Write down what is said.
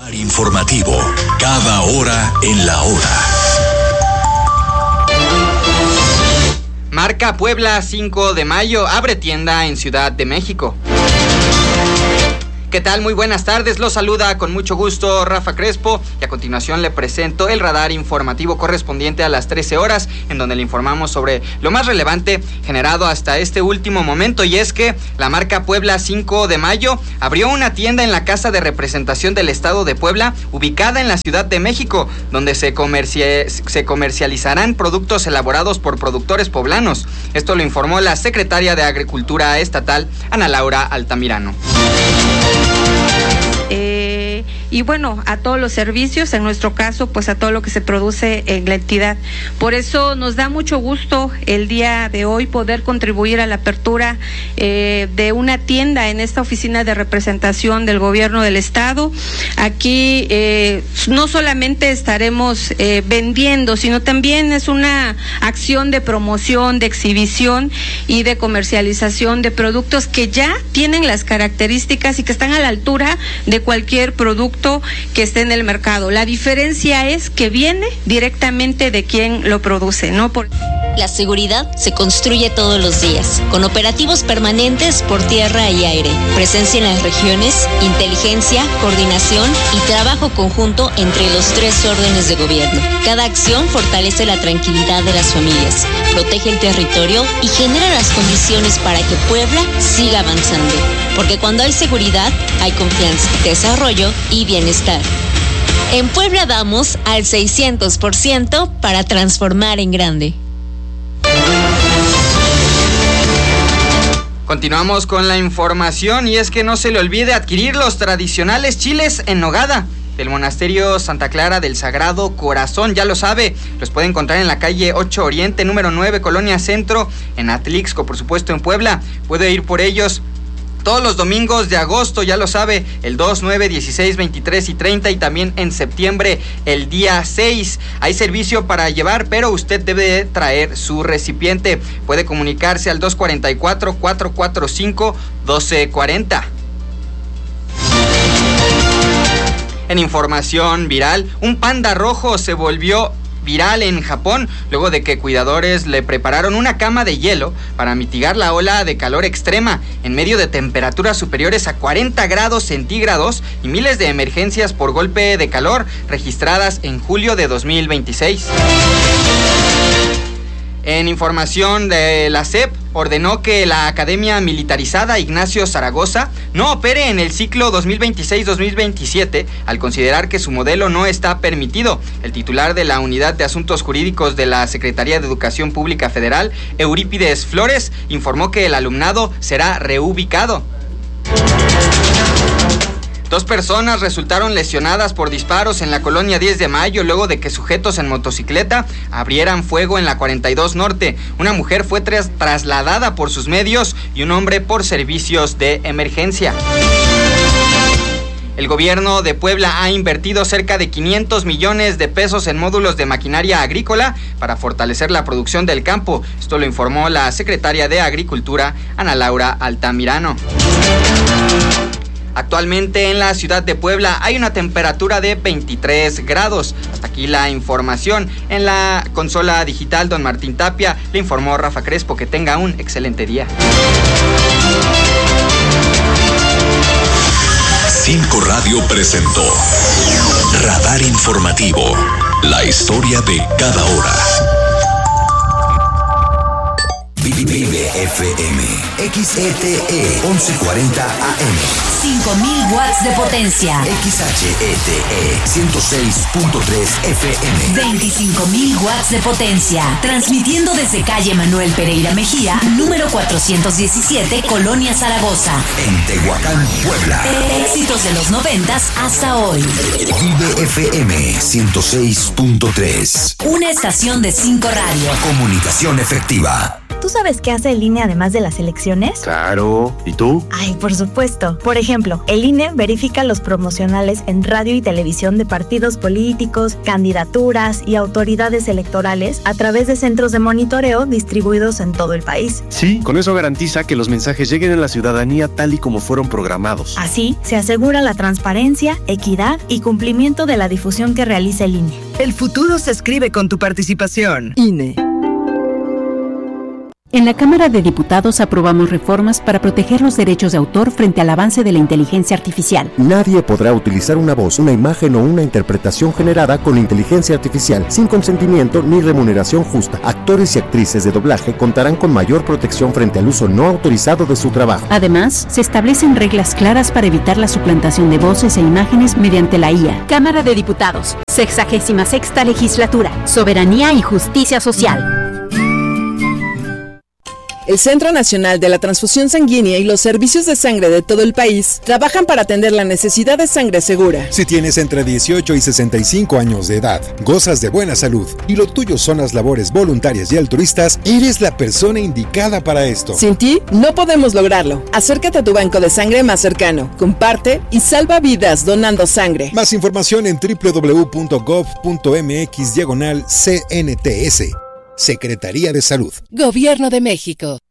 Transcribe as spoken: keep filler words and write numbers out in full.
Informativo, cada hora en la hora. Marca Puebla cinco de mayo, abre tienda en Ciudad de México. ¿Qué tal? Muy buenas tardes, los saluda con mucho gusto Rafa Crespo y a continuación le presento el radar informativo correspondiente a las trece horas, en donde le informamos sobre lo más relevante generado hasta este último momento, y es que la marca Puebla cinco de mayo abrió una tienda en la Casa de Representación del Estado de Puebla, ubicada en la Ciudad de México, donde se, comerci- se comercializarán productos elaborados por productores poblanos. Esto lo informó la secretaria de Agricultura Estatal, Ana Laura Altamirano. Eh, y bueno, a todos los servicios, en nuestro caso, pues a todo lo que se produce en la entidad. Por eso nos da mucho gusto el día de hoy poder contribuir a la apertura eh, de una tienda en esta oficina de representación del gobierno del estado. Aquí eh, no solamente estaremos eh, vendiendo, sino también es una acción de promoción, de exhibición y de comercialización de productos que ya tienen las características y que están a la altura de cualquier producto que esté en el mercado. La diferencia es que viene directamente de quien lo produce, ¿no? Por... La seguridad se construye todos los días, con operativos permanentes por tierra y aire, presencia en las regiones, inteligencia, coordinación y trabajo conjunto entre los tres órdenes de gobierno. Cada acción fortalece la tranquilidad de las familias, protege el territorio y genera las condiciones para que Puebla siga avanzando. Porque cuando hay seguridad, hay confianza, desarrollo y bienestar. En Puebla damos al seiscientos por ciento para transformar en grande. Continuamos con la información, y es que no se le olvide adquirir los tradicionales chiles en nogada del Monasterio Santa Clara del Sagrado Corazón. Ya lo sabe, los puede encontrar en la calle ocho Oriente, número nueve, Colonia Centro, en Atlixco, por supuesto en Puebla. Puede ir por ellos todos los domingos de agosto, ya lo sabe, el dos, nueve, dieciséis, veintitrés y treinta, y también en septiembre el día seis. Hay servicio para llevar, pero usted debe traer su recipiente. Puede comunicarse al dos cuatro cuatro, cuatro cuatro cinco, uno dos cuatro cero. En información viral, un panda rojo se volvió viral en Japón, luego de que cuidadores le prepararon una cama de hielo para mitigar la ola de calor extrema en medio de temperaturas superiores a cuarenta grados centígrados y miles de emergencias por golpe de calor registradas en julio de dos mil veintiséis. En información de la S E P, ordenó que la Academia Militarizada Ignacio Zaragoza no opere en el ciclo dos mil veintiséis dos mil veintisiete al considerar que su modelo no está permitido. El titular de la Unidad de Asuntos Jurídicos de la Secretaría de Educación Pública Federal, Eurípides Flores, informó que el alumnado será reubicado. Dos personas resultaron lesionadas por disparos en la colonia diez de mayo luego de que sujetos en motocicleta abrieran fuego en la cuarenta y dos Norte. Una mujer fue tras- trasladada por sus medios y un hombre por servicios de emergencia. El gobierno de Puebla ha invertido cerca de quinientos millones de pesos en módulos de maquinaria agrícola para fortalecer la producción del campo. Esto lo informó la secretaria de Agricultura, Ana Laura Altamirano. Actualmente en la ciudad de Puebla hay una temperatura de veintitrés grados. Hasta aquí la información. En la consola digital, don Martín Tapia, le informó Rafa Crespo. Que tenga un excelente día. Cinco Radio presentó Radar Informativo, la historia de cada hora. Vive F M, X E T E once cuarenta A M. cinco mil watts de potencia. X H E T E ciento seis punto tres F M. veinticinco mil watts de potencia. Transmitiendo desde calle Manuel Pereira Mejía, número cuatrocientos diecisiete, Colonia Zaragoza. En Tehuacán, Puebla. Éxitos de los noventas hasta hoy. Vive F M ciento seis punto tres. Una estación de cinco Radio. Comunicación efectiva. ¿tú sabes qué hace el I N E además de las elecciones? Claro, ¿y tú? Ay, por supuesto. Por ejemplo, el I N E verifica los promocionales en radio y televisión de partidos políticos, candidaturas y autoridades electorales a través de centros de monitoreo distribuidos en todo el país. Sí, con eso garantiza que los mensajes lleguen a la ciudadanía tal y como fueron programados. Así, se asegura la transparencia, equidad y cumplimiento de la difusión que realiza el I N E. El futuro se escribe con tu participación. I N E. En la Cámara de Diputados aprobamos reformas para proteger los derechos de autor frente al avance de la inteligencia artificial. Nadie podrá utilizar una voz, una imagen o una interpretación generada con inteligencia artificial sin consentimiento ni remuneración justa. Actores y actrices de doblaje contarán con mayor protección frente al uso no autorizado de su trabajo. Además, se establecen reglas claras para evitar la suplantación de voces e imágenes mediante la I A. Cámara de Diputados, sexagésima sexta legislatura, Soberanía y Justicia Social. El Centro Nacional de la Transfusión Sanguínea y los servicios de sangre de todo el país trabajan para atender la necesidad de sangre segura. Si tienes entre dieciocho y sesenta y cinco años de edad, gozas de buena salud y lo tuyo son las labores voluntarias y altruistas, eres la persona indicada para esto. Sin ti, no podemos lograrlo. Acércate a tu banco de sangre más cercano, comparte y salva vidas donando sangre. Más información en doble u doble u doble u punto gov punto eme equis diagonal C N T S. Secretaría de Salud. Gobierno de México.